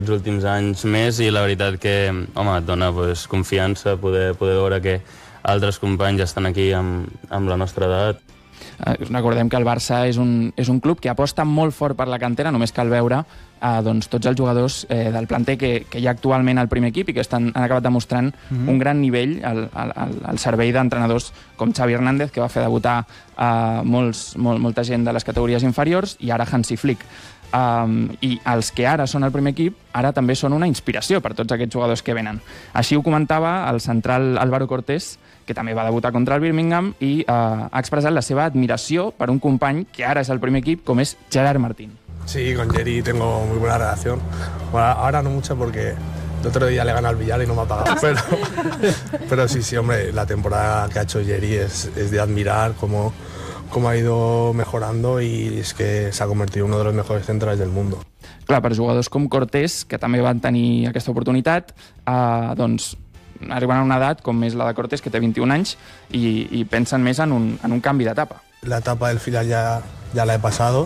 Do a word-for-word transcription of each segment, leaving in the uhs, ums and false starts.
els últims anys més, i la veritat que, home, et dona pues, confiança poder, poder veure que altres companys ja estan aquí amb, amb la nostra edat. Recordem que el Barça és un, és un club que aposta molt fort per la cantera, només cal veure eh, doncs, tots els jugadors eh, del planter que, que hi ha actualment al primer equip i que estan, han acabat demostrant mm-hmm. un gran nivell al, al, al servei d'entrenadors com Xavi Hernández, que va fer debutar eh, molts, molt, molta gent de les categories inferiors, i ara Hansi Flick. Um, I els que ara són el primer equip, ara també són una inspiració per tots aquests jugadors que venen. Així ho comentava el central Álvaro Cortés, que també va debutar contra el Birmingham i uh, ha expressat la seva admiració per un company que ara és el primer equip, com és Gerard Martín. Sí, con Jerry tengo muy buena relación. Bueno, ahora no mucho porque el otro día le gané al Villar y no me ha pagado. Pero, pero sí, sí, hombre, la temporada que ha hecho Jerry es, es de admirar cómo, cómo ha ido mejorando, y es que se ha convertido en uno de los mejores centrales del mundo. Clar, per jugadors com Cortés, que també van tenir aquesta oportunitat, eh, doncs arriben a una edat com és la de Cortés, que té vint-i-un anys, i, i pensen més en un, en un canvi d'etapa. La etapa del filial ya, ya la he pasado,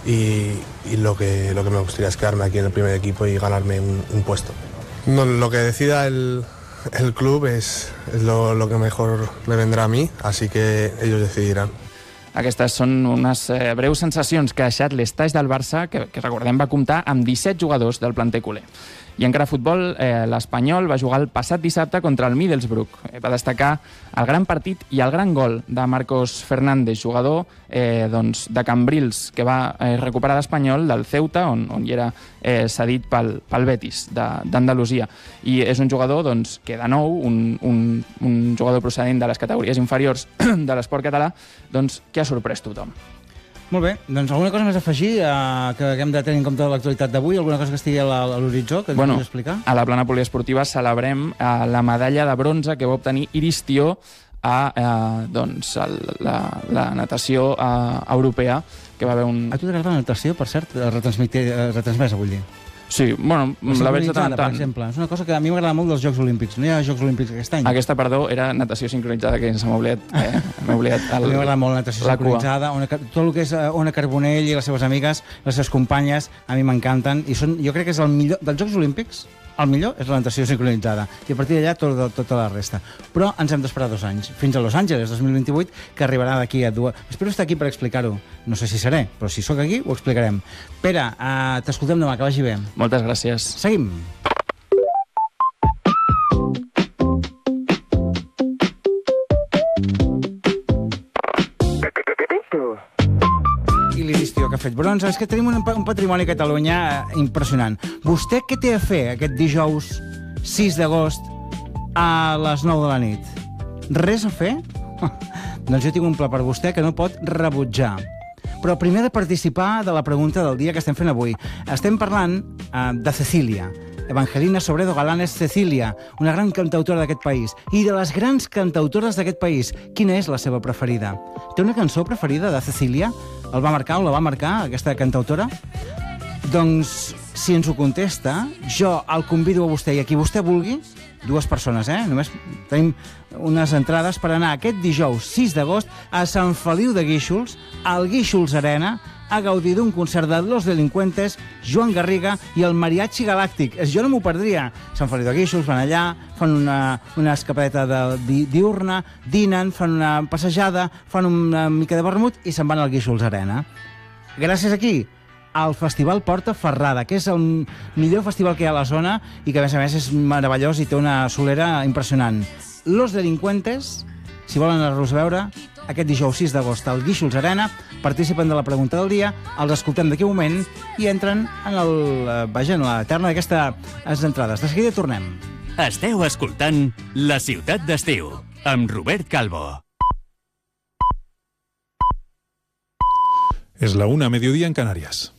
y, y lo, que, lo que me gustaría es quedarme aquí en el primer equipo y ganarme un, un puesto. No, lo que decida el, el club es, es lo, lo que mejor me vendrá a mí, así que ellos decidirán. Aquestes són unes eh, breus sensacions que ha deixat l'estaix del Barça, que, que recordem va comptar amb disset jugadors del planter culer. I encara a futbol, eh, l'Espanyol va jugar el passat dissabte contra el Middlesbrough. Eh, va destacar el gran partit i el gran gol de Marcos Fernández, jugador eh, doncs, de Cambrils, que va eh, recuperar l'Espanyol del Ceuta, on, on hi era eh, cedit pel, pel Betis d'Andalusia. I és un jugador doncs, que, de nou, un, un, un jugador procedent de les categories inferiors de l'esport català, doncs, que ha sorprès tothom. Molt bé, doncs alguna cosa més a afegir eh, que hem de tenir en compte de l'actualitat d'avui? Alguna cosa que estigui a l'horitzó que ens bueno, vulguis explicar? A la plana poliesportiva celebrem eh, la medalla de bronze que va obtenir Iris Tió a eh, doncs, el, la, la natació eh, europea, que va haver un... A tu t'agrada la natació, per cert, retransmesa, vull dir? Sí, bueno, la veig de tant en tant. Per exemple. És una cosa que a mi m'agrada molt dels Jocs Olímpics. No hi ha Jocs Olímpics aquest any? Aquesta, perdó, era natació sincronitzada, que se m'ha oblidat. Eh? M'he oblidat el, a mi m'agrada molt la natació sincronitzada. Ona, tot el que és Ona Carbonell i les seves amigues, les seves companyes, a mi m'encanten. I són, jo crec que és el millor dels Jocs Olímpics. El millor és la natació sincronitzada, i a partir d'allà tot, tota la resta. Però ens hem d'esperar dos anys, fins a Los Angeles dos mil vint-i-vuit, que arribarà d'aquí a dues... Espero estar aquí per explicar-ho. No sé si seré, però si sóc aquí ho explicarem. Pere, uh, t'escoltem demà, que vagi bé. Moltes gràcies. Seguim. Que ha fet bronze. És que tenim un, un patrimoni a Catalunya impressionant. Vostè què té a fer aquest dijous sis d'agost a les nou de la nit? Res a fer? Doncs jo tinc un pla per vostè que no pot rebutjar. Però primer de participar de la pregunta del dia que estem fent avui. Estem parlant uh, de Cecília. Evangelina Sobredo Galán és Cecília, una gran cantautora d'aquest país. I de les grans cantautores d'aquest país, quina és la seva preferida? Té una cançó preferida de Cecília? El va marcar o la va marcar, aquesta cantautora? Doncs, si ens ho contesta, jo el convido a vostè i a qui vostè vulgui, dues persones, eh? Només tenim unes entrades per anar aquest dijous sis d'agost a Sant Feliu de Guíxols, al Guíxols Arena, a gaudir d'un concert de Los Delincuentes, Joan Garriga i el Mariachi Galàctic. Jo no m'ho perdria. Sant Feliu de Guíxols van allà, fan una, una escapadeta de, di, diurna, dinen, fan una passejada, fan una mica de vermut i se'n van al Guíxols Arena. Gràcies a qui? Al Festival Porta Ferrada, que és el millor festival que hi ha a la zona i que, a més a més, és meravellós i té una solera impressionant. Los Delincuentes, si volen anar-los a veure, aquest dijous sis d'agost al Guíxols Arena, participen de la pregunta del dia, els escoltem d'aquí un moment i entren en, el, vaja, en la terna d'aquestes entrades. De seguida tornem. Esteu escoltant La Ciutat d'Estiu, amb Robert Calvo. Es la una, mediodía en Canarias.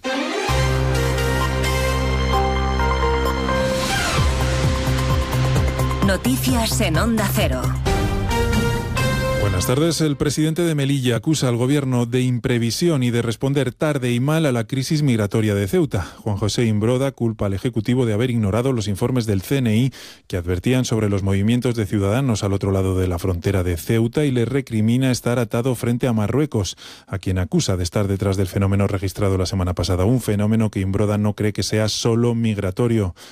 Noticias en Onda Cero. Buenas Buenas tardes. El presidente de Melilla acusa al gobierno de imprevisión y de responder tarde y mal a la crisis migratoria de Ceuta. Juan José Imbroda culpa al Ejecutivo de haber ignorado los informes del C N I que advertían sobre los movimientos de ciudadanos al otro lado de la frontera de Ceuta y le recrimina estar atado frente a Marruecos, a quien acusa de estar detrás del fenómeno registrado la semana pasada. Un fenómeno que Imbroda no cree que sea solo migratorio.